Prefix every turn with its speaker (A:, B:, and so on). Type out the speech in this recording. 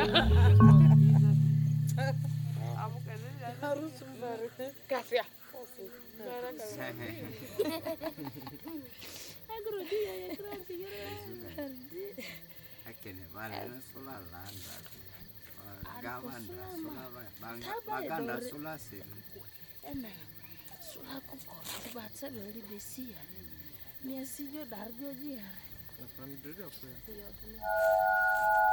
A: Harus baru. Kasih ya.
B: Agro dia ya keren sih.
C: Akene bale sola landa. Gavanda sola baganda sola sel.
B: Ena. Sola ko baca dari besi ya. Miasijo darjo dia.
D: Pandiri apa ya?